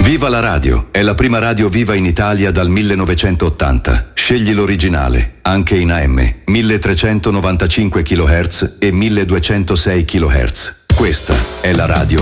Viva la radio! È la prima radio viva in Italia dal 1980. Scegli l'originale, anche in AM, 1395 kHz e 1206 kHz. Questa è la radio